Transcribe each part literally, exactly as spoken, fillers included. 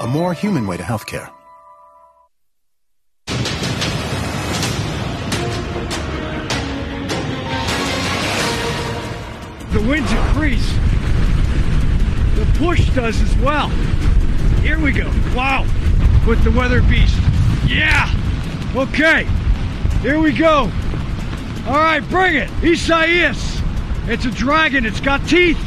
a more human way to healthcare. The winds increase. The push does as well. Here we go. Wow. With the weather beast. Yeah. Okay. Here we go. All right, bring it. Isaias. It's a dragon. It's got teeth.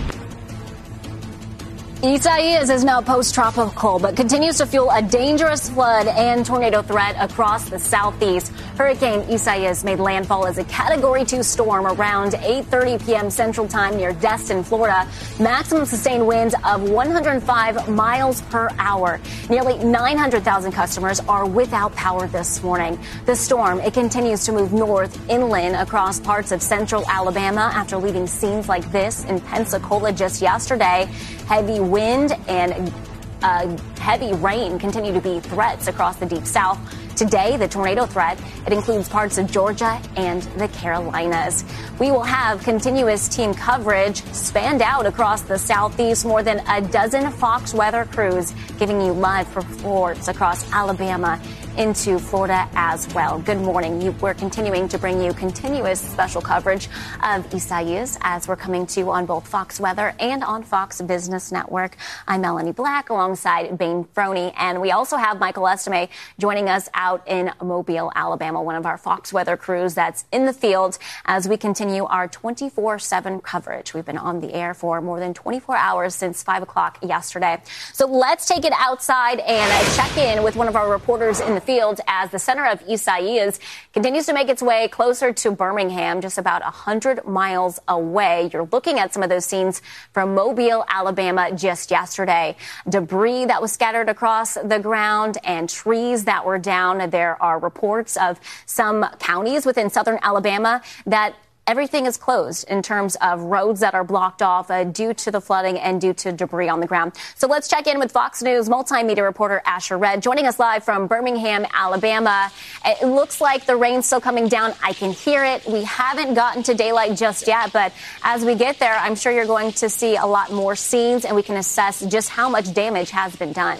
Isaias is now post-tropical, but continues to fuel a dangerous flood and tornado threat across the southeast. Hurricane Isaias made landfall as a Category two storm around eight thirty p.m. Central Time near Destin, Florida. Maximum sustained winds of one hundred five miles per hour. Nearly nine hundred thousand customers are without power this morning. The storm, it continues to move north inland across parts of central Alabama after leaving scenes like this in Pensacola just yesterday. Heavy wind and uh, heavy rain continue to be threats across the deep south. Today, the tornado threat, it includes parts of Georgia and the Carolinas. We will have continuous team coverage spanned out across the southeast. More than a dozen Fox weather crews giving you live reports across Alabama into Florida as well. Good morning. You, we're continuing to bring you continuous special coverage of Isaias as we're coming to you on both Fox Weather and on Fox Business Network. I'm Melanie Black alongside Bain Froney, and we also have Michael Estime joining us out in Mobile, Alabama, one of our Fox Weather crews that's in the field as we continue our twenty-four seven coverage. We've been on the air for more than twenty-four hours since five o'clock yesterday. So let's take it outside and check in with one of our reporters in the field as the center of Isaias continues to make its way closer to Birmingham, just about one hundred miles away. You're looking at some of those scenes from Mobile, Alabama just yesterday. Debris that was scattered across the ground and trees that were down. There are reports of some counties within southern Alabama that everything is closed in terms of roads that are blocked off uh, due to the flooding and due to debris on the ground. So let's check in with Fox News multimedia reporter Asher Red, joining us live from Birmingham, Alabama. It looks like the rain's still coming down. I can hear it. We haven't gotten to daylight just yet, but as we get there, I'm sure you're going to see a lot more scenes and we can assess just how much damage has been done.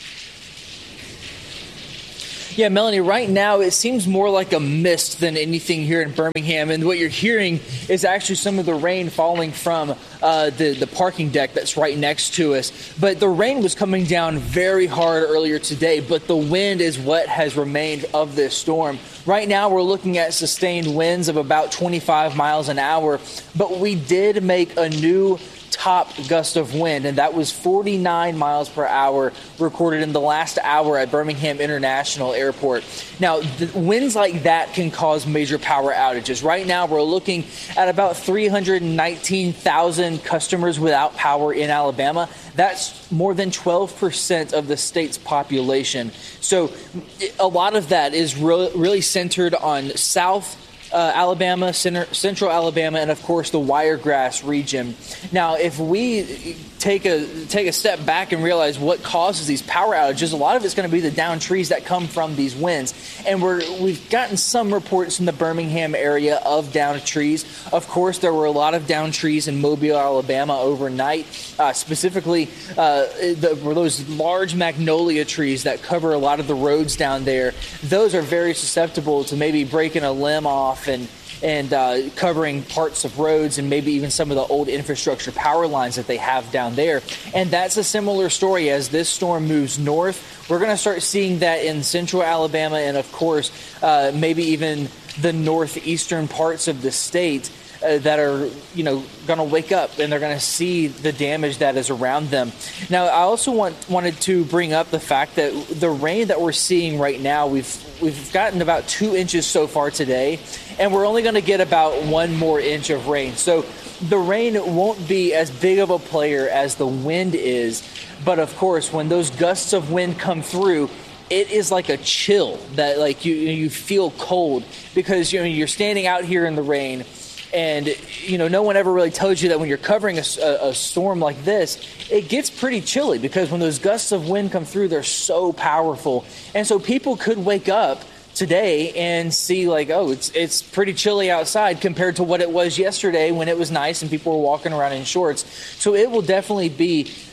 Yeah, Melanie, right now it seems more like a mist than anything here in Birmingham. And what you're hearing is actually some of the rain falling from uh, the, the parking deck that's right next to us. But the rain was coming down very hard earlier today, but the wind is what has remained of this storm. Right now, we're looking at sustained winds of about twenty-five miles an hour, but we did make a new top gust of wind, and that was forty-nine miles per hour recorded in the last hour at Birmingham International Airport. Now, the winds like that can cause major power outages. Right now, we're looking at about three hundred nineteen thousand customers without power in Alabama. That's more than twelve percent of the state's population. So a lot of that is re- really centered on South Uh, Alabama, center, central Alabama, and of course the Wiregrass region. Now, if we take a take a step back and realize what causes these power outages, a lot of it's going to be the downed trees that come from these winds. And we're we've gotten some reports in the Birmingham area of downed trees. Of course, there were a lot of downed trees in Mobile, Alabama overnight. Uh, specifically, uh, the, were those large magnolia trees that cover a lot of the roads down there. Those are very susceptible to maybe breaking a limb off and and uh, covering parts of roads and maybe even some of the old infrastructure power lines that they have down there. And that's a similar story as this storm moves north. We're going to start seeing that in central Alabama and, of course, uh, maybe even the northeastern parts of the state uh, that are, you know, going to wake up and they're going to see the damage that is around them. Now, I also want wanted to bring up the fact that the rain that we're seeing right now, we've we've gotten about two inches so far today, and we're only going to get about one more inch of rain. So the rain won't be as big of a player as the wind is. But of course, when those gusts of wind come through, it is like a chill that like you you feel cold because you know you're standing out here in the rain. And, you know, no one ever really tells you that when you're covering a, a, a storm like this, it gets pretty chilly because when those gusts of wind come through, they're so powerful. And so people could wake up today and see like, oh, it's it's pretty chilly outside compared to what it was yesterday when it was nice and people were walking around in shorts. So it will definitely be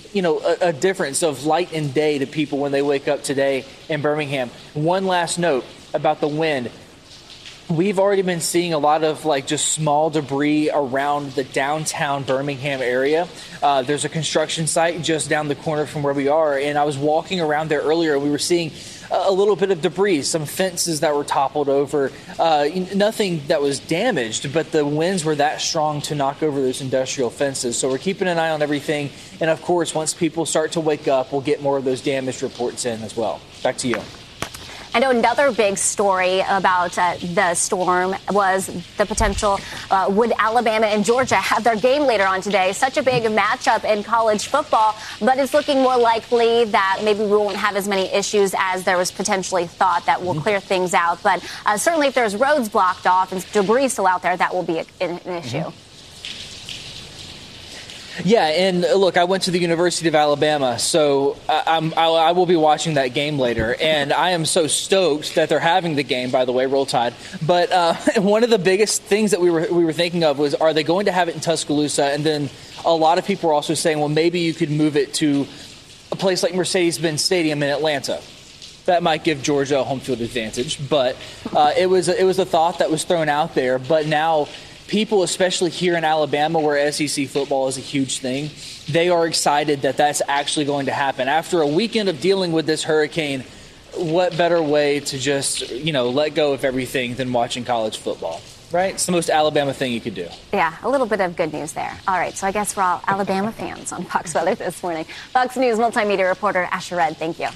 you know, a, a difference of light and day to people when they wake up today in Birmingham. One last note about the wind. We've already been seeing a lot of like just small debris around the downtown Birmingham area. Uh, there's a construction site just down the corner from where we are, and I was walking around there earlier, and we were seeing a little bit of debris, some fences that were toppled over, uh, nothing that was damaged, but the winds were that strong to knock over those industrial fences. So we're keeping an eye on everything. And of course, once people start to wake up, we'll get more of those damage reports in as well. Back to you. I know another big story about uh, the storm was the potential, uh, would Alabama and Georgia have their game later on today? Such a big matchup in college football, but it's looking more likely that maybe we won't have as many issues as there was potentially thought that will clear things out. But uh, certainly if there's roads blocked off and debris still out there, that will be a, an, an issue. Mm-hmm. Yeah, and look, I went to the University of Alabama, so I'm, I will be watching that game later, and I am so stoked that they're having the game, by the way, Roll Tide. But uh, one of the biggest things that we were we were thinking of was, are they going to have it in Tuscaloosa? And then a lot of people were also saying, well, maybe you could move it to a place like Mercedes-Benz Stadium in Atlanta. That might give Georgia a home field advantage, but uh, it was it was a thought that was thrown out there. But now people, especially here in Alabama, where S E C football is a huge thing, they are excited that that's actually going to happen. After a weekend of dealing with this hurricane, what better way to just, you know, let go of everything than watching college football, right? It's the most Alabama thing you could do. Yeah, a little bit of good news there. All right, so I guess we're all Alabama fans on Fox Weather this morning. Fox News multimedia reporter Asher Red, thank you.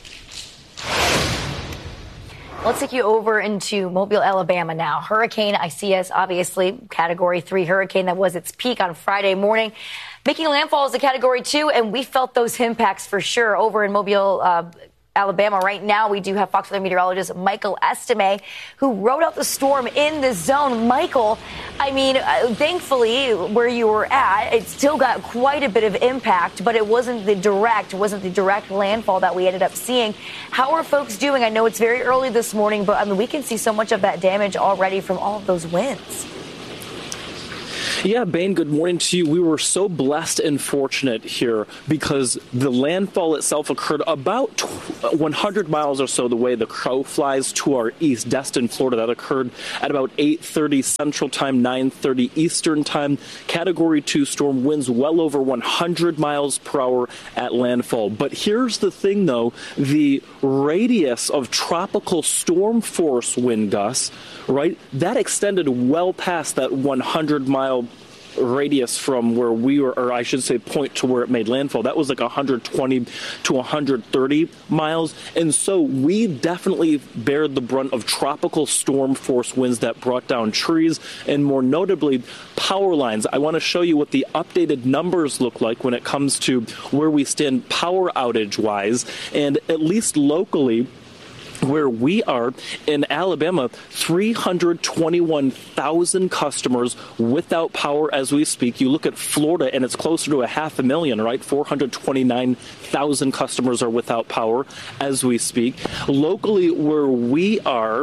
Let's take you over into Mobile, Alabama now. Hurricane Isaias, obviously, Category three hurricane that was its peak on Friday morning, making landfall as a Category two, and we felt those impacts for sure over in Mobile, uh, Alabama. Right now, we do have Fox Weather meteorologist Michael Estime, who wrote out the storm in the zone. Michael, I mean, uh, thankfully, where you were at, it still got quite a bit of impact, but it wasn't the direct, wasn't the direct landfall that we ended up seeing. How are folks doing? I know it's very early this morning, but I mean, we can see so much of that damage already from all of those winds. Yeah, Bain, good morning to you. We were so blessed and fortunate here because the landfall itself occurred about one hundred miles or so the way the crow flies to our east, Destin, Florida. That occurred at about eight thirty Central Time, nine thirty Eastern Time. Category two storm, winds well over one hundred miles per hour at landfall. But here's the thing, though. The radius of tropical storm force wind gusts, right, that extended well past that one hundred mile radius from where we were, or I should say point to where it made landfall. That was like one hundred twenty to one hundred thirty miles. And so we definitely bared the brunt of tropical storm force winds that brought down trees and more notably power lines. I want to show you what the updated numbers look like when it comes to where we stand power outage wise. And at least locally, where we are in Alabama, three hundred twenty-one thousand customers without power as we speak. You look at Florida and it's closer to a half a million, right? four hundred twenty-nine thousand customers are without power as we speak. Locally, where we are,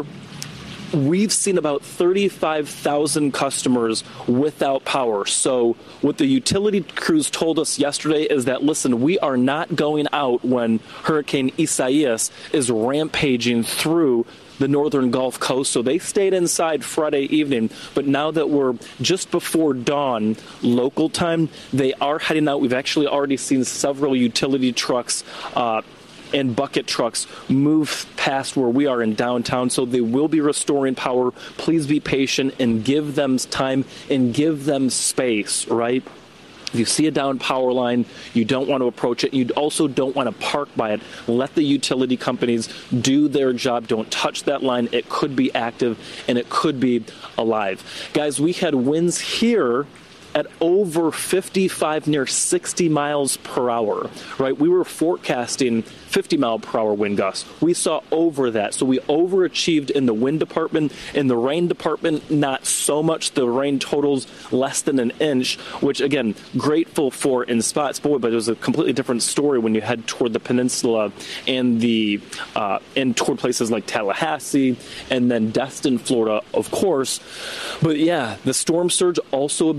we've seen about thirty-five thousand customers without power. So what the utility crews told us yesterday is that, listen, we are not going out when Hurricane Isaias is rampaging through the northern Gulf Coast. So they stayed inside Friday evening. But now that we're just before dawn local time, they are heading out. We've actually already seen several utility trucks uh, and bucket trucks move past where we are in downtown, so they will be restoring power. Please be patient and give them time and give them space, right? If you see a down power line, you don't want to approach it. You also don't want to park by it. Let the utility companies do their job. Don't touch that line. It could be active and it could be alive. Guys, we had winds here at over fifty-five, near sixty miles per hour, right? We were forecasting fifty mile per hour wind gusts. We saw over that. So we overachieved in the wind department. In the rain department, not so much. The rain totals less than an inch, which again, grateful for in spots, boy, but it was a completely different story when you head toward the peninsula and the uh, and toward places like Tallahassee and then Destin, Florida, of course. But yeah, the storm surge also a big issue.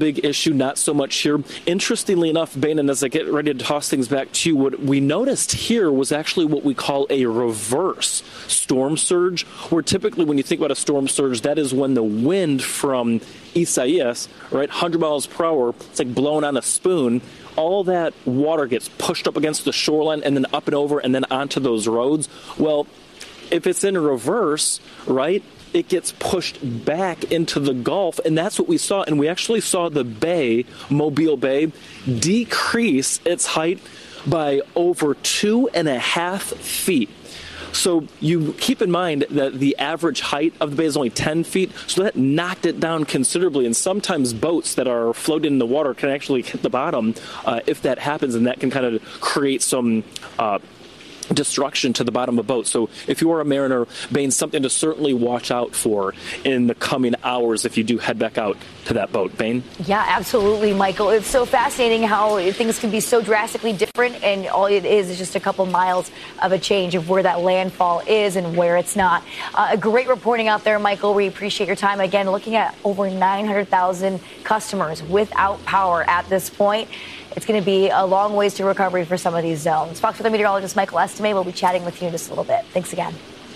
issue, not so much here. Interestingly enough, Bain, and as I get ready to toss things back to you, what we noticed here was actually what we call a reverse storm surge, where typically when you think about a storm surge, that is when the wind from Isaias, right, one hundred miles per hour, it's like blowing on a spoon. All that water gets pushed up against the shoreline and then up and over and then onto those roads. Well, if it's in reverse, right, it gets pushed back into the Gulf, and that's what we saw. And we actually saw the bay, Mobile Bay, decrease its height by over two and a half feet. So you keep in mind that the average height of the bay is only ten feet, so that knocked it down considerably. And sometimes boats that are floating in the water can actually hit the bottom uh, if that happens, and that can kind of create some uh, destruction to the bottom of a boat. So if you are a mariner, Bain, something to certainly watch out for in the coming hours if you do head back out to that boat. Bain? Yeah, absolutely, Michael. It's so fascinating how things can be so drastically different, and all it is is just a couple miles of a change of where that landfall is and where it's not. Uh, great reporting out there, Michael. We appreciate your time. Again, looking at over nine hundred thousand customers without power at this point. It's going to be a long ways to recovery for some of these zones. Fox Weather meteorologist Michael Estime will be chatting with you in just a little bit. Thanks again.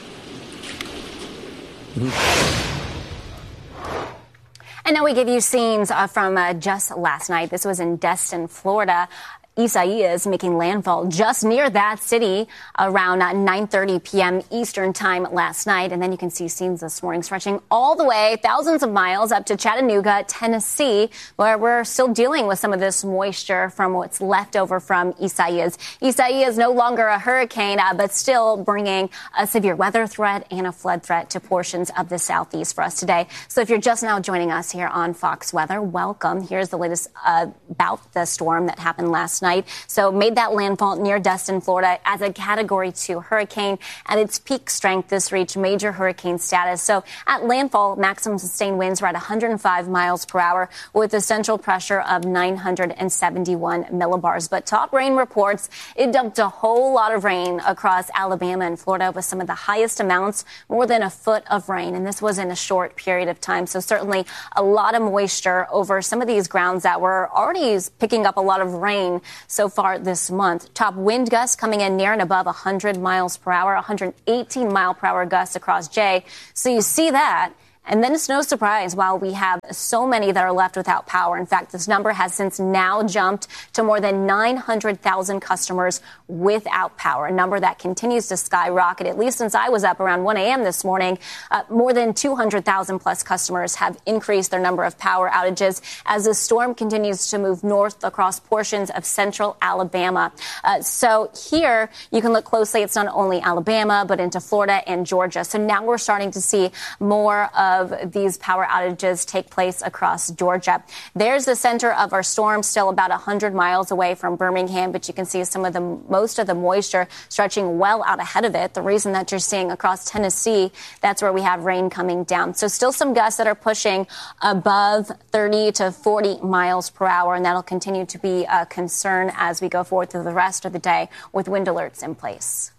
And now we give you scenes uh, from uh, just last night. This was in Destin, Florida. Isaias making landfall just near that city around nine thirty p.m. Eastern time last night. And then you can see scenes this morning stretching all the way thousands of miles up to Chattanooga, Tennessee, where we're still dealing with some of this moisture from what's left over from Isaias. Isaias no longer a hurricane, uh, but still bringing a severe weather threat and a flood threat to portions of the southeast for us today. So if you're just now joining us here on Fox Weather, welcome. Here's the latest uh, about the storm that happened last night. So made that landfall near Destin, Florida as a category two hurricane. At its peak strength, this reached major hurricane status. So at landfall, maximum sustained winds were at one hundred five miles per hour with a central pressure of nine hundred seventy-one millibars. But top rain reports, it dumped a whole lot of rain across Alabama and Florida with some of the highest amounts, more than a foot of rain. And this was in a short period of time. So certainly a lot of moisture over some of these grounds that were already picking up a lot of rain so far this month. Top wind gusts coming in near and above one hundred miles per hour, one hundred eighteen mile per hour gusts across Jay. So you see that. And then it's no surprise while we have so many that are left without power. In fact, this number has since now jumped to more than nine hundred thousand customers without power, a number that continues to skyrocket. At least since I was up around one a.m. this morning, uh, more than two hundred thousand plus customers have increased their number of power outages as the storm continues to move north across portions of central Alabama. Uh, so here you can look closely. It's not only Alabama, but into Florida and Georgia. So now we're starting to see more of of these power outages take place across Georgia. There's the center of our storm, still about one hundred miles away from Birmingham, but you can see some of the most of the moisture stretching well out ahead of it. The reason that you're seeing across Tennessee, that's where we have rain coming down. So still some gusts that are pushing above thirty to forty miles per hour, and that'll continue to be a concern as we go forward through the rest of the day with wind alerts in place.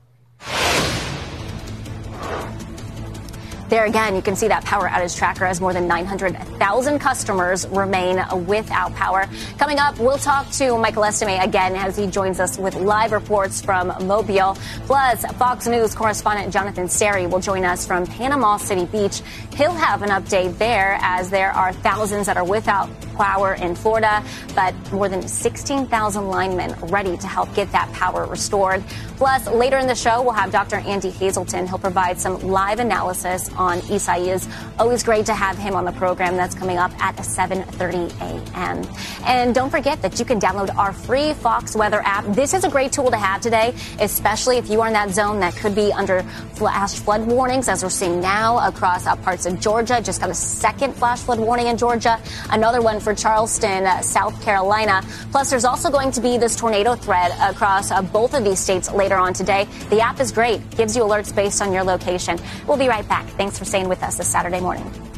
There again, you can see that power outage tracker as more than nine hundred thousand customers remain without power. Coming up, we'll talk to Michael Estime again as he joins us with live reports from Mobile. Plus, Fox News correspondent Jonathan Seri will join us from Panama City Beach. He'll have an update there as there are thousands that are without power in Florida, but more than sixteen thousand linemen ready to help get that power restored. Plus, later in the show, we'll have Doctor Andy Hazelton. He'll provide some live analysis on Isaias. Always great to have him on the program. That's coming up at seven thirty a.m. And don't forget that you can download our free Fox Weather app. This is a great tool to have today, especially if you are in that zone that could be under flash flood warnings, as we're seeing now across uh, parts of Georgia. Just got a second flash flood warning in Georgia. Another one for Charleston, uh, South Carolina. Plus, there's also going to be this tornado threat across uh, both of these states later on today. The app is great. Gives you alerts based on your location. We'll be right back. Thanks for staying with us this Saturday morning.